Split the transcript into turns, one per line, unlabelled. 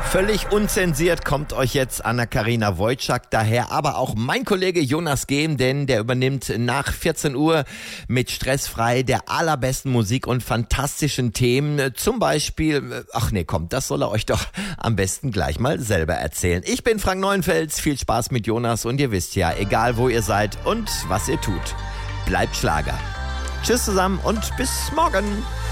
Völlig unzensiert kommt euch jetzt Anna-Karina Wojcik daher, aber auch mein Kollege Jonas Gehm, denn der übernimmt nach 14 Uhr mit Stressfrei der allerbesten Musik und fantastischen Themen. Zum Beispiel, das soll er euch doch am besten gleich mal selber erzählen. Ich bin Frank Neuenfels, viel Spaß mit Jonas und ihr wisst ja, egal wo ihr seid und was ihr tut, bleibt Schlager. Tschüss zusammen und bis morgen.